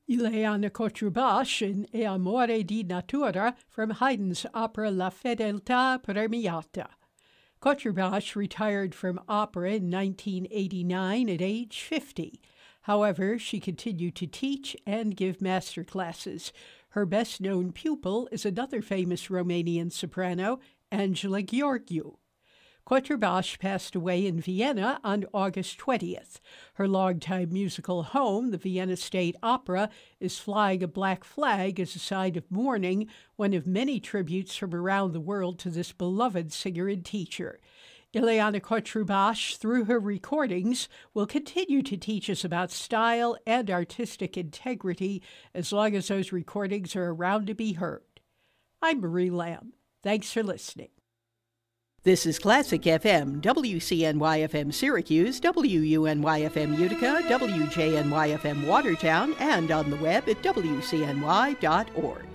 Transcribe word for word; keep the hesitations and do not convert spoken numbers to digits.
Ileana Cotrubach in E Amore di Natura from Haydn's opera La Fedeltà Premiata. Cotrubach retired from opera in nineteen eighty-nine at age fifty. However, she continued to teach and give master classes. Her best-known pupil is another famous Romanian soprano, Angela Gheorghiu. Cotrubach passed away in Vienna on August twentieth. Her longtime musical home, the Vienna State Opera, is flying a black flag as a sign of mourning, one of many tributes from around the world to this beloved singer and teacher. Ileana Cotrubach, through her recordings, will continue to teach us about style and artistic integrity as long as those recordings are around to be heard. I'm Marie Lamb. Thanks for listening. This is Classic F M, W C N Y F M Syracuse, W U N Y F M Utica, W J N Y F M Watertown, and on the web at W C N Y dot org.